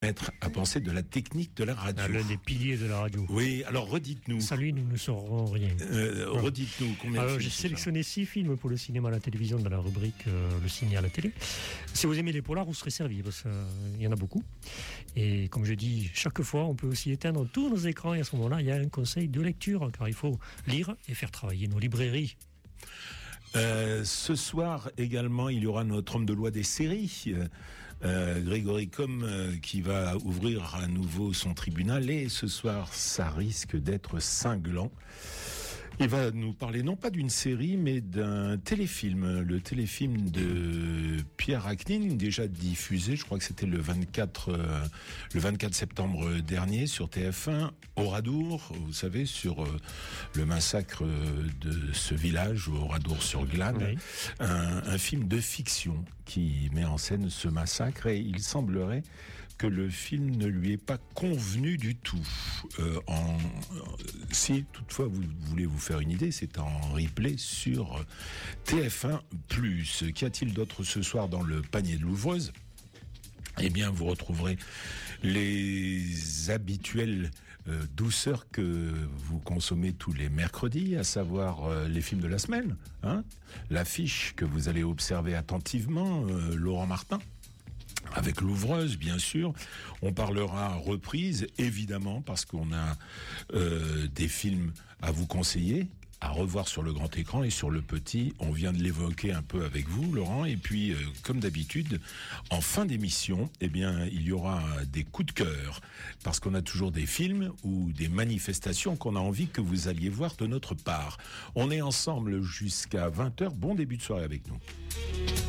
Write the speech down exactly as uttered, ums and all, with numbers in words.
maître à penser de la technique de la radio. Ah, l'un des piliers de la radio. Oui, alors redites-nous. Sans lui, nous ne saurons rien. Euh, voilà. Redites-nous combien alors, de j'ai films, sélectionné six films pour le cinéma à la télévision dans la rubrique euh, Le ciné à la télé. Si vous aimez les polars, vous serez servi parce qu'il euh, y en a beaucoup. Et comme je dis, chaque fois, on peut aussi éteindre tous nos écrans et à ce moment-là, il y a un conseil de lecture car il faut lire et faire travailler nos librairies. Euh, ce soir également, il y aura notre homme de loi des séries, euh, Grégory Combes, euh, qui va ouvrir à nouveau son tribunal. Et ce soir, ça risque d'être cinglant. Il va nous parler non pas d'une série, mais d'un téléfilm. Le téléfilm de Pierre Achnine, déjà diffusé, je crois que c'était le vingt-quatre, euh, le vingt-quatre septembre dernier sur T F un, Oradour, vous savez, sur euh, le massacre de ce village, Oradour-sur-Glane. Oui. Un, un film de fiction qui met en scène ce massacre et il semblerait que le film ne lui est pas convenu du tout. Euh, en, si toutefois vous voulez vous faire une idée, c'est en replay sur T F un plus. Qu'y a-t-il d'autre ce soir dans le panier de l'ouvreuse ? Eh bien, vous retrouverez les habituelles euh, douceurs que vous consommez tous les mercredis, à savoir euh, les films de la semaine, hein, l'affiche que vous allez observer attentivement, euh, Laurent Martin. Avec l'ouvreuse, bien sûr. On parlera reprise, évidemment, parce qu'on a euh, des films à vous conseiller, à revoir sur le grand écran et sur le petit. On vient de l'évoquer un peu avec vous, Laurent. Et puis, euh, comme d'habitude, en fin d'émission, eh bien, il y aura des coups de cœur, parce qu'on a toujours des films ou des manifestations qu'on a envie que vous alliez voir de notre part. On est ensemble jusqu'à vingt heures. Bon début de soirée avec nous.